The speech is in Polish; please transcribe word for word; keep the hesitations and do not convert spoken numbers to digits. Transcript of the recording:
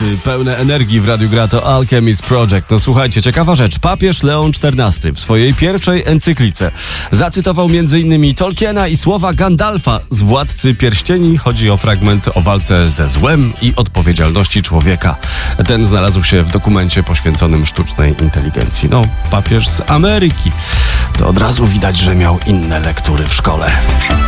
pełne energii w Radiu Gra to Alchemist Project. No słuchajcie, ciekawa rzecz. Papież Leon czternasty w swojej pierwszej encyklice zacytował m.in. Tolkiena i słowa Gandalfa z Władcy Pierścieni. Chodzi o fragment o walce ze złem i odpowiedzialności człowieka. Ten znalazł się w dokumencie poświęconym sztucznej inteligencji. No, papież z Ameryki. To od razu widać, że miał inne lektury w szkole.